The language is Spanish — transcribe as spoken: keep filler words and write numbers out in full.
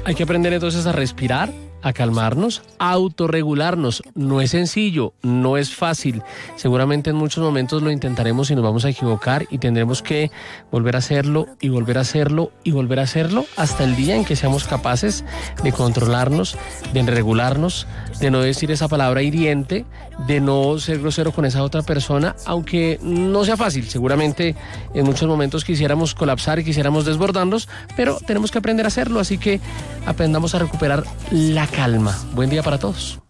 Hay que aprender entonces a respirar, a calmarnos, a autorregularnos. No es sencillo, no es fácil. Seguramente en muchos momentos lo intentaremos y nos vamos a equivocar y tendremos que volver a hacerlo y volver a hacerlo y volver a hacerlo hasta el día en que seamos capaces de controlarnos, de regularnos, de no decir esa palabra hiriente, de no ser grosero con esa otra persona, aunque no sea fácil. Seguramente en muchos momentos quisiéramos colapsar y quisiéramos desbordarnos, pero tenemos que aprender a hacerlo, así que aprendamos a recuperar la calma. Buen día para todos.